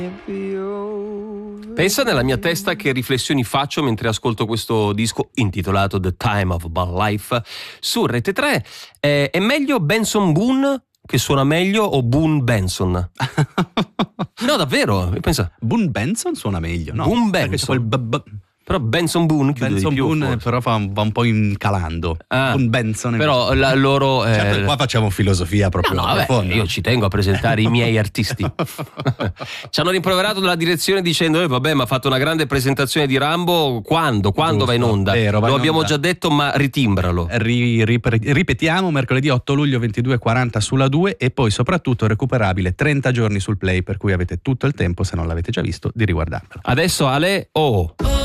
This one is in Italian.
Pensa nella mia testa che riflessioni faccio mentre ascolto questo disco intitolato The Time of My Life su Rete 3. È meglio Benson Boone, che suona meglio, o Boone Benson? No, davvero, pensa. Boone Benson suona meglio, no? Boone Perché c'è Benson. quel Però Benson Boone chiude Benson di più, Boone forse. però va un po' incalando. Boone Benson Però loro Certo, qua facciamo filosofia proprio no, vabbè, profonda. io ci tengo a presentare i miei artisti. Ci hanno rimproverato dalla direzione dicendo vabbè, ma ha fatto una grande presentazione di Rambo. Quando Giusto, va in onda? vero, va Lo in abbiamo onda. già detto, ma ritimbralo. Ripetiamo, mercoledì 8 luglio 22:40 sulla 2 e poi soprattutto recuperabile 30 giorni sul Play, per cui avete tutto il tempo, se non l'avete già visto, di riguardarvelo. Adesso Ale,